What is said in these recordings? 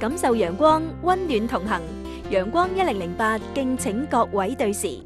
感受陽光，溫暖同行。陽光1008，敬請各位對時。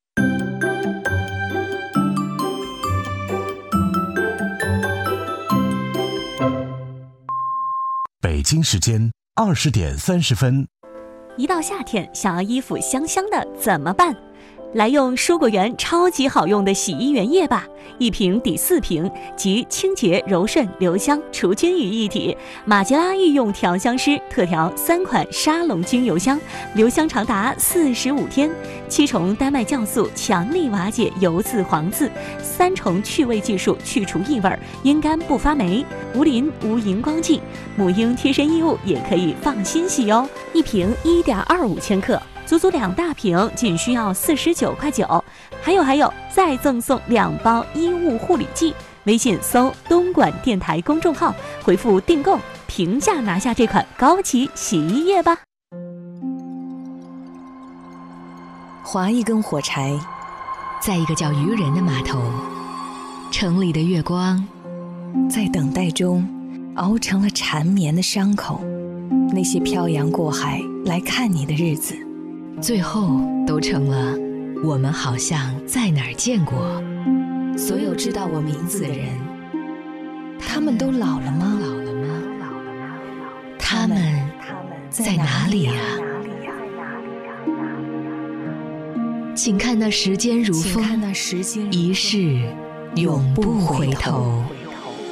北京时间20点30分。 一到夏天，想要衣服香香的怎么办？来用蔬果园超级好用的洗衣原液吧，1瓶抵4瓶，集清洁、柔顺、留香、除菌于一体。马吉拉御用调香师特调3款沙龙精油香，留香长达45天。7重丹麦酵素强力瓦解油渍黄渍，3重去味技术去除异味，阴干不发霉，无磷无荧光剂。母婴贴身衣物也可以放心洗哦，1瓶1.25千克。足足2大瓶，仅需要49.9块。还有，再赠送2包衣物护理剂。微信搜东莞电台公众号，回复订购，平价拿下这款高级洗衣液吧。 划一根火柴， 在一个叫渔人的码头，城里的月光在等待中熬成了缠绵的伤口。那些漂洋过海来看你的日子， 最后都成了我们好像在哪儿见过。 所有知道我名字的人，他们都老了吗？ 他们在哪里啊？请看那时间如风，一世永不回头。